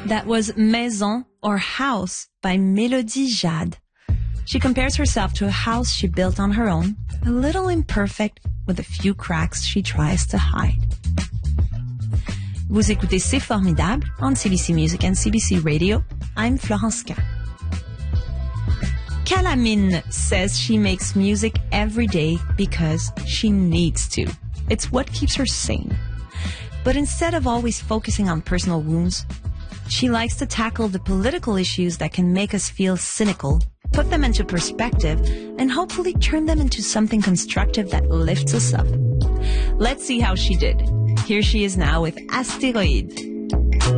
That was Maison or House by Mélodie Jade. She compares herself to a house she built on her own, a little imperfect with a few cracks she tries to hide. Vous écoutez C'est Formidable on CBC Music and CBC Radio. I'm Florence K. Calamine says she makes music every day because she needs to. It's what keeps her sane. But instead of always focusing on personal wounds, she likes to tackle the political issues that can make us feel cynical, put them into perspective, and hopefully turn them into something constructive that lifts us up. Let's see how she did. Here she is now with Asteroid.